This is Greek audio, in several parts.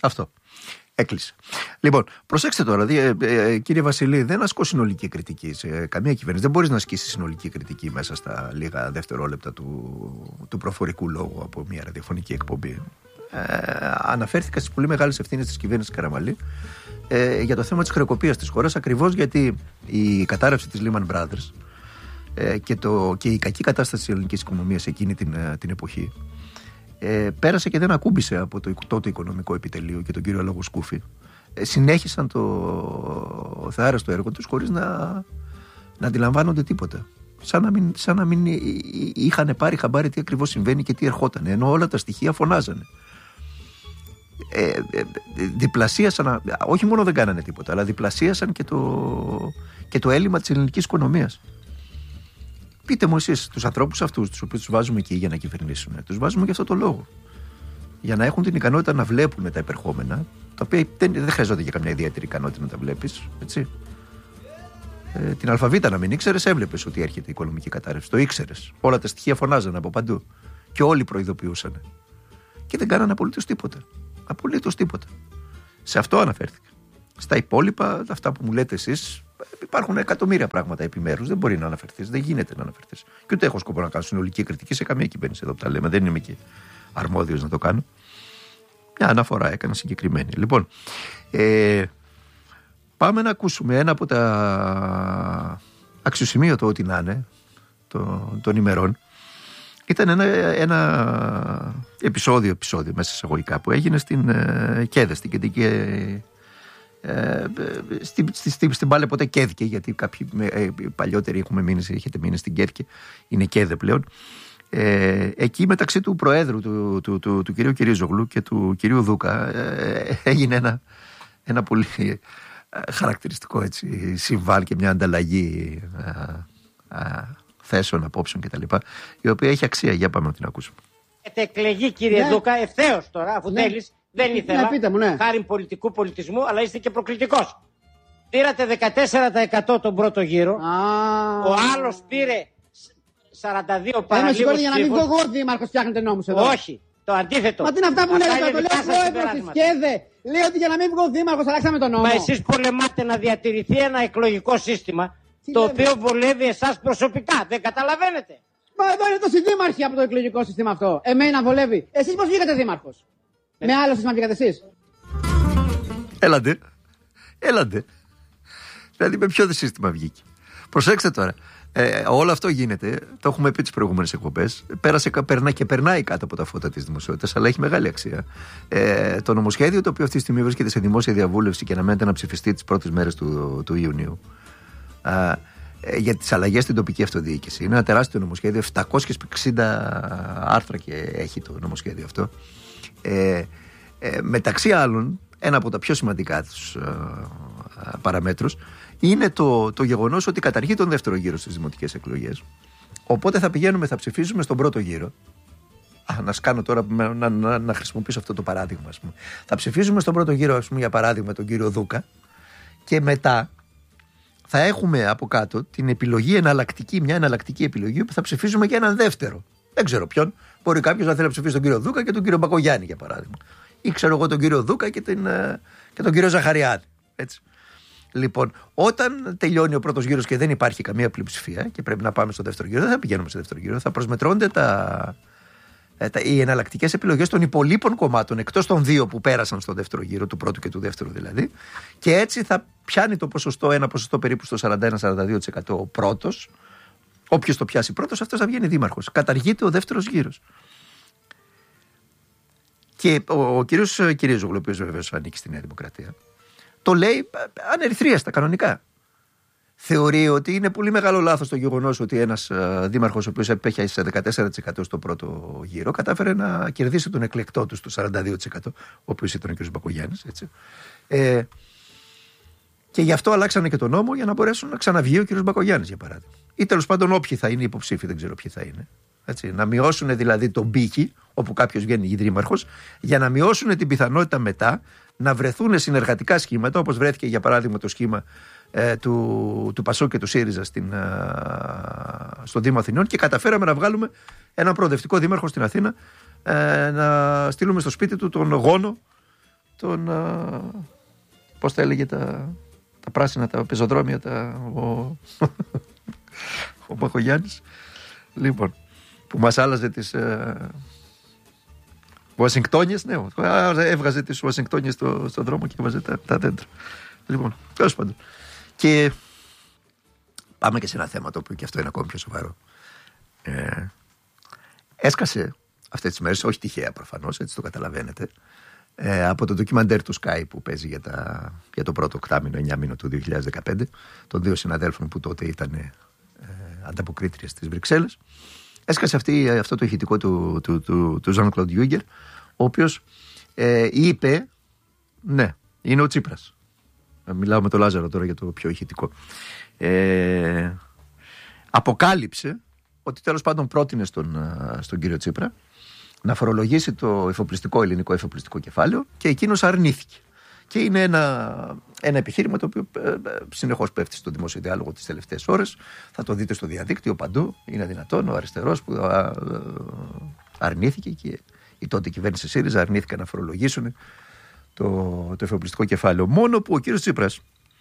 Αυτό. Έκλεισε. Λοιπόν, προσέξτε τώρα, κύριε Βασιλή, δεν ασκώ συνολική κριτική σε καμία κυβέρνηση. Δεν μπορείς να ασκήσεις συνολική κριτική μέσα στα λίγα δευτερόλεπτα του προφορικού λόγου από μια ραδιοφωνική εκπομπή. Αναφέρθηκα στις πολύ μεγάλες ευθύνες της κυβέρνησης Καραμανλή για το θέμα της χρεοκοπίας της χώρας, ακριβώς γιατί η κατάρρευση της Lehman Brothers και η κακή κατάσταση της ελληνικής οικονομίας εκείνη την εποχή πέρασε και δεν ακούμπησε από το τότε οικονομικό επιτελείο και τον κύριο Λόγο Σκούφη. Συνέχισαν το θεάρεστο έργο τους χωρίς να αντιλαμβάνονται τίποτα. Σαν να μην είχαν πάρει χαμπάρι τι ακριβώς συμβαίνει και τι ερχόταν, ενώ όλα τα στοιχεία φωνάζανε. Διπλασίασαν, όχι μόνο δεν κάνανε τίποτα, αλλά διπλασίασαν και το έλλειμμα της ελληνικής οικονομίας. Πείτε μου εσείς, τους ανθρώπους αυτούς, τους οποίους τους βάζουμε εκεί για να κυβερνήσουν, τους βάζουμε για αυτό το λόγο. Για να έχουν την ικανότητα να βλέπουν τα επερχόμενα, τα οποία δεν χρειάζονται για καμιά ιδιαίτερη ικανότητα να τα βλέπεις, έτσι. Την αλφαβήτα να μην ήξερες, έβλεπες ότι έρχεται η οικονομική κατάρρευση. Το ήξερες. Όλα τα στοιχεία φωνάζανε από παντού. Και όλοι προειδοποιούσαν. Και δεν κάνανε απολύτως τίποτα. Απολύτως τίποτα. Σε αυτό αναφέρθηκα. Στα υπόλοιπα, αυτά που μου λέτε εσείς, υπάρχουν εκατομμύρια πράγματα επιμέρους. Δεν μπορεί να αναφερθείς. Δεν γίνεται να αναφερθείς. Και ούτε έχω σκοπό να κάνω συνολική κριτική σε καμία κυβέρνηση εδώ που τα λέμε. Δεν είμαι και αρμόδιος να το κάνω. Μια αναφορά έκανα συγκεκριμένη. Λοιπόν, πάμε να ακούσουμε ένα από τα αξιοσημείωτα ό,τι να είναι των ημερών. Ήταν ένα επεισόδιο μέσα εισαγωγικά που έγινε στην Κέδε, στην κεντρική. Στην Πάλε ποτέ Κέδκε, γιατί κάποιοι παλιότεροι έχετε μείνει στην Κέρκε, είναι Κέδε πλέον. Εκεί μεταξύ του Προέδρου του κυρίου Κυρίζογλου και του κυρίου Δούκα έγινε ένα πολύ χαρακτηριστικό έτσι, συμβάν και μια ανταλλαγή θέσεων, απόψεων κτλ. Η οποία έχει αξία. Για πάμε να την ακούσουμε. Έχετε εκλεγεί, κύριε Δούκα, ευθέως τώρα, αφού θέλεις. Δεν ήθελα, χάρη πολιτικού πολιτισμού, αλλά είστε και προκλητικός. Πήρατε 14% τον πρώτο γύρο. Ο άλλος πήρε 42 παραλίγους για να μην βγω εγώ δήμαρχος, φτιάχνετε νόμους εδώ. Όχι, το αντίθετο. Μα τι είναι αυτά που λέτε, το λέει ο πρόεδρος της ΚΕΔΕ. Λέει ότι για να μην βγω δήμαρχος αλλάξαμε τον νόμο. Μα εσείς πολεμάτε να διατηρηθεί ένα εκλογικό σύστημα το οποίο βολεύει εσάς προσωπικά. Δεν καταλαβαίνετε. Μα εδώ είναι τόσοι δήμαρχοι από το εκλογικό σύστημα αυτό. Εμένα βολεύει. Εσείς πώς βγήκατε δήμαρχος? Με άλλο σύστημα βγήκατε εσείς? Έλαντε. Δηλαδή με ποιο σύστημα βγήκε? Προσέξτε τώρα. Όλο αυτό γίνεται, το έχουμε πει τις προηγούμενες εκπομπές. Περνάει κάτω από τα φώτα της δημοσιότητας, αλλά έχει μεγάλη αξία. Το νομοσχέδιο, το οποίο αυτή τη στιγμή βρίσκεται σε δημόσια διαβούλευση και αναμένεται να ψηφιστεί τις πρώτες μέρες του Ιουνίου, για τις αλλαγές στην τοπική αυτοδιοίκηση. Είναι ένα τεράστιο νομοσχέδιο, 760 άρθρα και έχει το νομοσχέδιο αυτό. Μεταξύ άλλων, ένα από τα πιο σημαντικά τους παραμέτρους είναι το γεγονός ότι καταργεί τον δεύτερο γύρο στις δημοτικές εκλογές. Οπότε θα ψηφίζουμε στον πρώτο γύρο. Να χρησιμοποιήσω αυτό το παράδειγμα, ας πούμε. Θα ψηφίζουμε στον πρώτο γύρο, ας πούμε, για παράδειγμα, τον κύριο Δούκα, και μετά θα έχουμε από κάτω την επιλογή μια εναλλακτική επιλογή που θα ψηφίζουμε για έναν δεύτερο. Δεν ξέρω ποιον. Μπορεί κάποιος να θέλει να ψηφίσει τον κύριο Δούκα και τον κύριο Μπακογιάννη, για παράδειγμα. Ή ξέρω εγώ τον κύριο Δούκα και τον κύριο Ζαχαριάδη. Έτσι. Λοιπόν, όταν τελειώνει ο πρώτος γύρος και δεν υπάρχει καμία πλειοψηφία και πρέπει να πάμε στο δεύτερο γύρο, δεν θα πηγαίνουμε στο δεύτερο γύρο. Θα προσμετρώνται οι εναλλακτικές επιλογές των υπολείπων κομμάτων, εκτός των δύο που πέρασαν στο δεύτερο γύρο, του πρώτου και του δεύτερου δηλαδή. Και έτσι θα πιάνει ένα ποσοστό περίπου στο 41-42% ο πρώτος. Όποιος το πιάσει πρώτος, αυτός θα βγαίνει δήμαρχος. Καταργείται ο δεύτερος γύρος. Και ο κύριος Κυρίζογλου, ο οποίος βεβαίως ανήκει στη Νέα Δημοκρατία, το λέει ανερυθρίαστα κανονικά. Θεωρεί ότι είναι πολύ μεγάλο λάθος το γεγονός ότι ένας δήμαρχος, ο οποίος επέχιασε 14% στο πρώτο γύρο, κατάφερε να κερδίσει τον εκλεκτό του στο 42%, ο οποίος ήταν ο κ. Μπακογιάννης. Έτσι. Και γι' αυτό αλλάξανε και τον νόμο για να μπορέσουν να ξαναβγεί ο κ. Μπακογιάννης, για παράδειγμα. Ή τέλος πάντων όποιοι θα είναι υποψήφοι, δεν ξέρω ποιοι θα είναι. Έτσι, να μειώσουν δηλαδή τον πύχη όπου κάποιος βγαίνει δήμαρχος, για να μειώσουν την πιθανότητα μετά να βρεθούν συνεργατικά σχήματα, όπως βρέθηκε για παράδειγμα το σχήμα του Πασόκ και του ΣΥΡΙΖΑ στο Δήμο Αθηνών, και καταφέραμε να βγάλουμε έναν προοδευτικό δήμαρχο στην Αθήνα, να στείλουμε στο σπίτι του τον γόνο πώς τα έλεγε τα πράσινα, τα πεζοδρόμια, ο Μπακογιάννης, λοιπόν, που μας άλλαζε τις Ουασιγκτόνιες, ναι, έβγαζε τις Ουασιγκτόνιες στον δρόμο και έβαζε τα δέντρα. Λοιπόν, τέλος πάντων. Και πάμε και σε ένα θέμα το οποίο και αυτό είναι ακόμη πιο σοβαρό. Έσκασε αυτές τις μέρες, όχι τυχαία προφανώς, έτσι το καταλαβαίνετε, από το ντοκιμαντέρ του Sky που παίζει για το πρώτο οκτάμηνο, 9 μήνο του 2015, των δύο συναδέλφων που τότε ήταν ανταποκρίτριες στις Βρυξέλλες. Έσκασε αυτό το ηχητικό του Jean-Claude Juncker, ο οποίος είπε, ναι, είναι ο Τσίπρας. Μιλάω με τον Λάζαρο τώρα για το πιο ηχητικό. Αποκάλυψε ότι τέλος πάντων πρότεινε στον κύριο Τσίπρα να φορολογήσει το ελληνικό εφοπλιστικό κεφάλαιο και εκείνος αρνήθηκε. Και είναι ένα επιχείρημα το οποίο συνεχώς πέφτει στο δημόσιο διάλογο τις τελευταίες ώρες. Θα το δείτε στο διαδίκτυο παντού. Είναι δυνατόν ο αριστερός που αρνήθηκε και η τότε κυβέρνηση ΣΥΡΙΖΑ αρνήθηκαν να φορολογήσουν το εφοπλιστικό κεφάλαιο. Μόνο που ο κύριος Τσίπρας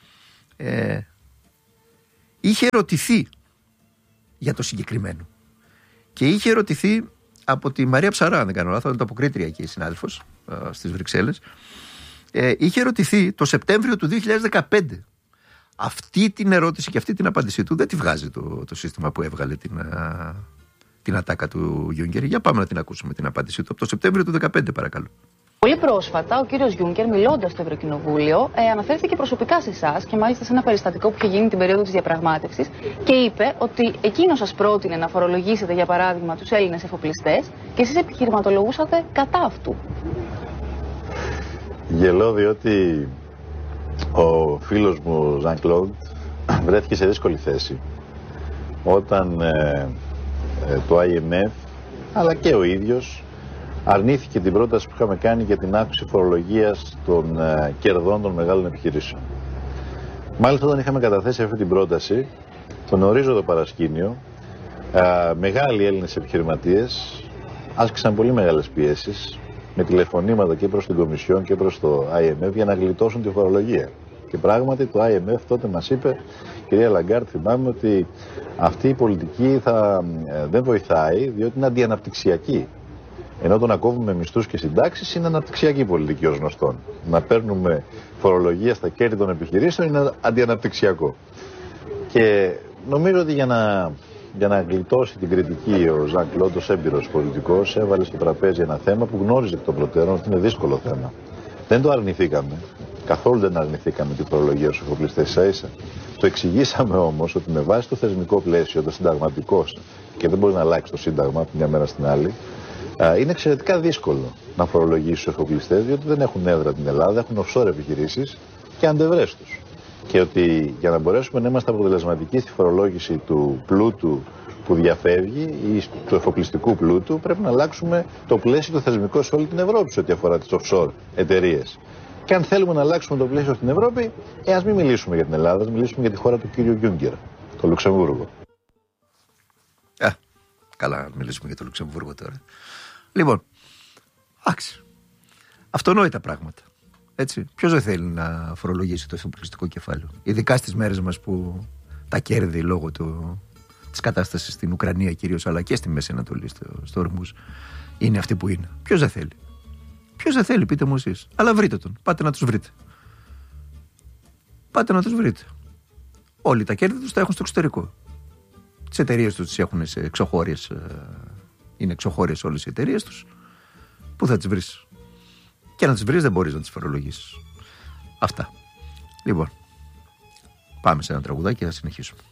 είχε ερωτηθεί για το συγκεκριμένο. Και είχε ερωτηθεί από τη Μαρία Ψαρά, αν δεν κάνω λάθος, είναι το αποκρίτρια εκεί, συνάδελφος στις Βρυξέλλες. Είχε ερωτηθεί το Σεπτέμβριο του 2015. Αυτή την ερώτηση και αυτή την απάντησή του δεν τη βγάζει το σύστημα που έβγαλε την ατάκα του Juncker. Για πάμε να την ακούσουμε την απάντησή του από το Σεπτέμβριο του 2015, παρακαλώ. Πολύ πρόσφατα, ο κύριος Juncker, μιλώντας στο Ευρωκοινοβούλιο, αναφέρθηκε προσωπικά σε εσάς και μάλιστα σε ένα περιστατικό που είχε γίνει την περίοδο της διαπραγμάτευσης και είπε ότι εκείνος σας πρότεινε να φορολογήσετε, για παράδειγμα, τους Έλληνες εφοπλιστές και εσείς επιχειρηματολογούσατε κατά αυτού. Γελώ διότι ο φίλος μου Jean-Claude βρέθηκε σε δύσκολη θέση όταν το IMF αλλά και ο ίδιος αρνήθηκε την πρόταση που είχαμε κάνει για την αύξηση φορολογίας των κερδών των μεγάλων επιχειρήσεων. Μάλιστα όταν είχαμε καταθέσει αυτή την πρόταση, τον ορίζοντα παρασκήνιο, μεγάλοι Έλληνες επιχειρηματίες άσκησαν πολύ μεγάλες πιέσεις με τηλεφωνήματα και προς την Κομισιόν και προς το IMF για να γλιτώσουν τη φορολογία. Και πράγματι το IMF τότε μας είπε, κυρία Λαγκάρτ, θυμάμαι ότι αυτή η πολιτική δεν βοηθάει διότι είναι αντιαναπτυξιακή. Ενώ το να κόβουμε μισθούς και συντάξεις είναι αναπτυξιακή πολιτική ως γνωστόν. Να παίρνουμε φορολογία στα κέρδη των επιχειρήσεων είναι αντιαναπτυξιακό. Και νομίζω ότι για να γλιτώσει την κριτική ο Jean-Claude ως έμπειρος πολιτικός έβαλε στο τραπέζι ένα θέμα που γνώριζε εκ των προτέρων ότι είναι δύσκολο θέμα. Δεν το αρνηθήκαμε. Καθόλου δεν αρνηθήκαμε την φορολογία στους εφοπλιστές ίσα-ίσα. Το εξηγήσαμε όμως ότι με βάση το θεσμικό πλαίσιο, το συνταγματικός, και δεν μπορεί να αλλάξει το σύνταγμα από μια μέρα στην άλλη, είναι εξαιρετικά δύσκολο να φορολογήσει τους εφοπλιστές, διότι δεν έχουν έδρα την Ελλάδα, έχουν offshore επιχειρήσεις και αντευρές τους. Και ότι για να μπορέσουμε να είμαστε αποτελεσματικοί στη φορολόγηση του πλούτου που διαφεύγει ή του εφοπλιστικού πλούτου, πρέπει να αλλάξουμε το πλαίσιο το θεσμικό σε όλη την Ευρώπη σε ό,τι αφορά τις offshore εταιρείες. Και αν θέλουμε να αλλάξουμε το πλαίσιο στην Ευρώπη, ας μην μιλήσουμε για την Ελλάδα, ας μιλήσουμε για τη χώρα του κύριου Juncker, το Λουξεμβούργο. Καλά, να μιλήσουμε για το Λουξεμβούργο τώρα. Λοιπόν, αυτονόητα πράγματα. Έτσι. Ποιος δεν θέλει να φορολογήσει το εφοπλιστικό κεφάλαιο, ειδικά στις μέρες μας που τα κέρδη λόγω της κατάστασης στην Ουκρανία κυρίως, αλλά και στη Μέση Ανατολή, στο Ορμούζ, είναι αυτή που είναι. Ποιος δεν θέλει. Ποιος δεν θέλει, πείτε μου εσείς. Αλλά βρείτε τον. Πάτε να τους βρείτε. Πάτε να τους βρείτε. Όλοι τα κέρδη τους τα έχουν στο εξωτερικό. Τις εταιρείες τους τις έχουν σε εξωχώριες. Είναι εξωχώριες όλες οι εταιρείες τους. Πού θα τις βρεις? Και να τις βρεις δεν μπορείς να τις φορολογήσεις. Αυτά. Λοιπόν, πάμε σε ένα τραγουδάκι και θα συνεχίσουμε.